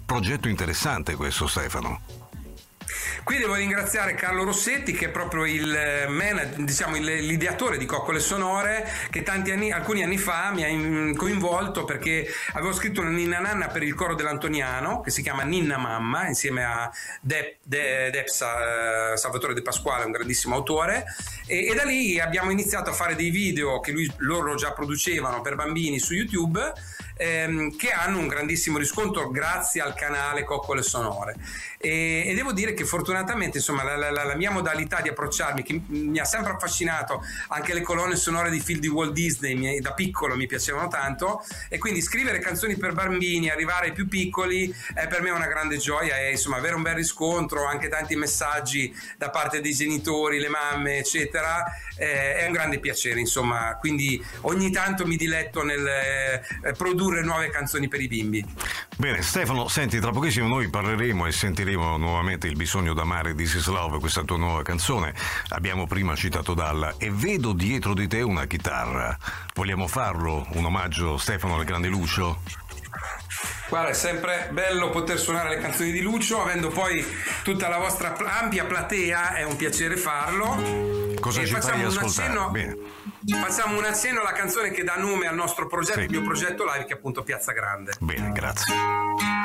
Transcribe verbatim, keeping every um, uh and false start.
progetto interessante questo, Stefano. Qui devo ringraziare Carlo Rossetti, che è proprio il manager, diciamo il, l'ideatore di Coccole Sonore, che tanti anni, alcuni anni fa mi ha coinvolto perché avevo scritto una ninna nanna per il coro dell'Antoniano che si chiama Ninna Mamma, insieme a De, De, Depsa, eh, Salvatore De Pasquale, un grandissimo autore, e, e da lì abbiamo iniziato a fare dei video che lui, loro già producevano per bambini su YouTube, ehm, che hanno un grandissimo riscontro grazie al canale Coccole Sonore, e, e devo dire che fortunatamente insomma la, la, la mia modalità di approcciarmi, che mi ha sempre affascinato, anche le colonne sonore di film di Walt Disney mi, da piccolo mi piacevano tanto, e quindi scrivere canzoni per bambini, arrivare ai più piccoli, è per me una grande gioia, e insomma avere un bel riscontro, anche tanti messaggi da parte dei genitori, le mamme eccetera, eh, è un grande piacere insomma, quindi ogni tanto mi diletto nel eh, produrre nuove canzoni per i bimbi. Bene Stefano, senti, tra pochissimo noi parleremo e sentiremo nuovamente Il bisogno d'amare di This Is Love, questa tua nuova canzone. Abbiamo prima citato Dalla e vedo dietro di te una chitarra. Vogliamo farlo? Un omaggio, Stefano, al grande Lucio? Guarda, è sempre bello poter suonare le canzoni di Lucio, avendo poi tutta la vostra ampia platea, è un piacere farlo. Cosa e ci fai ascoltare? Accenno, Bene. Facciamo un accenno alla canzone che dà nome al nostro progetto, sì. il mio progetto live, che è appunto Piazza Grande. Bene, grazie.